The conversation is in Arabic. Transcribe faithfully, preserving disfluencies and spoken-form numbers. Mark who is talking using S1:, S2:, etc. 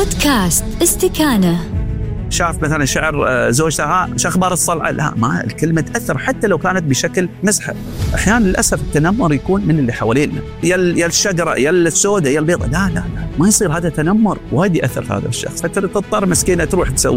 S1: بودكاست استكانة.
S2: شاف مثلا شعر زوجتها شو اخبار الصلع، لا ما الكلمه تاثر حتى لو كانت بشكل مزحه. احيانا للاسف التنمر يكون من اللي حوالينا، يا يا الشجره يا السوداء يا البيضاء، لا لا لا ما يصير هذا تنمر، وهذا ياثر في هذا الشخص، حتى تضطر مسكينه تروح تسوي